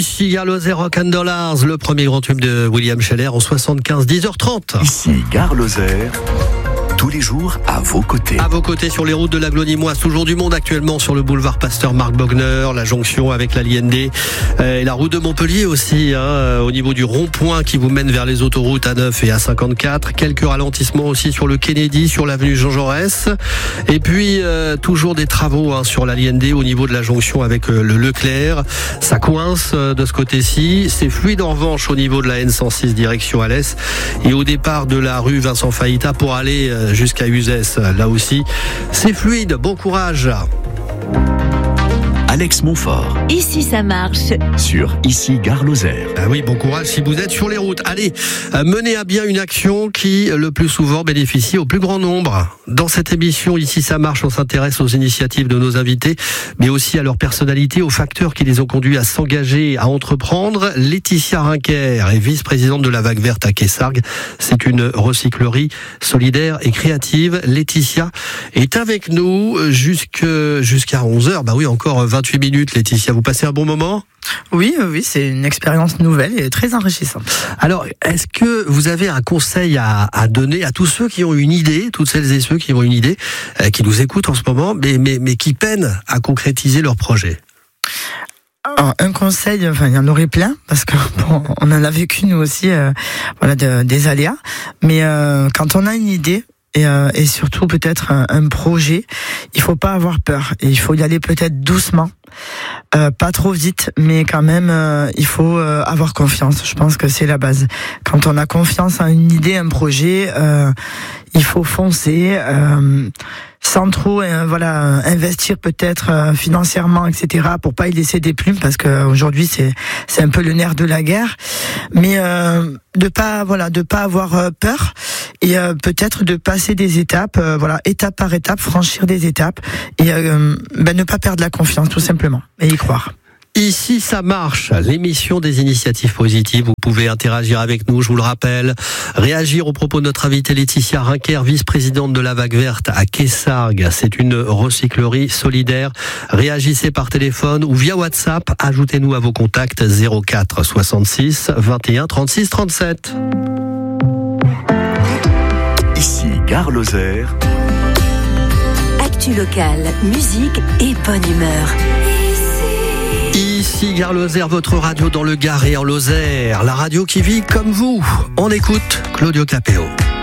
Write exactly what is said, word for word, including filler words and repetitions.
Ici Gare Lozère, Rock and Dollars, le premier grand tube de William Scheller en soixante-quinze, dix heures trente. Ici Gare Lozère, tous les jours à vos côtés. À vos côtés sur les routes de la Glonimoise, toujours du monde actuellement sur le boulevard Pasteur Marc Bogner, la jonction avec la L I N D euh, et la route de Montpellier aussi, hein, au niveau du rond-point qui vous mène vers les autoroutes A neuf et A cinquante-quatre. Quelques ralentissements aussi sur le Kennedy, sur l'avenue Jean Jaurès. Et puis euh, toujours des travaux hein, sur la L I N D au niveau de la jonction avec euh, le Leclerc. Ça coince euh, de ce côté-ci. C'est fluide en revanche au niveau de la N cent six direction Alès et au départ de la rue Vincent Fahita pour aller euh, jusqu'à Uzès. Là aussi, c'est fluide. Bon courage. Alex Montfort. Ici ça marche. Sur Ici Gare Lozère. Ah oui, bon courage si vous êtes sur les routes. Allez, menez à bien une action qui, le plus souvent, bénéficie au plus grand nombre. Dans cette émission, Ici ça marche, on s'intéresse aux initiatives de nos invités, mais aussi à leur personnalité, aux facteurs qui les ont conduits à s'engager, à entreprendre. Laetitia Rinquer est vice-présidente de la Vague Verte à Quessargues. C'est une recyclerie solidaire et créative. Laetitia est avec nous jusque, jusqu'à onze heures. Bah oui, encore vingt-huit minutes, Laetitia. Vous passez un bon moment ? Oui, oui, c'est une expérience nouvelle et très enrichissante. Alors, est-ce que vous avez un conseil à, à donner à tous ceux qui ont une idée, toutes celles et ceux qui ont une idée, euh, qui nous écoutent en ce moment, mais, mais, mais qui peinent à concrétiser leur projet ? Alors, un conseil, enfin, il y en aurait plein, parce que bon, on en a vécu nous aussi, euh, voilà, de, des aléas. Mais euh, quand on a une idée, Et, euh, et surtout peut-être un, un projet, il faut pas avoir peur. Et il faut y aller peut-être doucement, euh, pas trop vite, mais quand même euh, il faut euh, avoir confiance. Je pense que c'est la base. Quand on a confiance en une idée, un projet, euh, il faut foncer. Euh, sans trop euh, voilà investir peut-être euh, financièrement, et cetera, pour pas y laisser des plumes, parce que aujourd'hui c'est c'est un peu le nerf de la guerre. Mais euh, de pas voilà de pas avoir euh, peur et euh, peut-être de passer des étapes, euh, voilà étape par étape, franchir des étapes et euh, ben, ne pas perdre la confiance tout simplement et y croire. Ici ça marche, l'émission des initiatives positives. Vous pouvez interagir avec nous, je vous le rappelle, réagir aux propos de notre invitée Laetitia Rinquer, vice-présidente de la Vague Verte à Quessargues. C'est une recyclerie solidaire. Réagissez par téléphone ou via WhatsApp. Ajoutez-nous à vos contacts zéro quatre soixante-six vingt et un trente-six trente-sept. Ici Gare Lozère. Actu locale, musique et bonne humeur. Ici Gare Lozère, votre radio dans le Gard et en Lozère. La radio qui vit comme vous. On écoute Claudio Capéo.